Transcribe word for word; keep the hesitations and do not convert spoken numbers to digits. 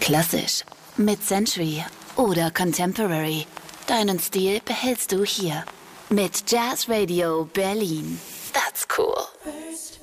Klassisch, Mid-Century oder Contemporary. Deinen Stil behältst du hier. Mit Jazz Radio Berlin. That's cool.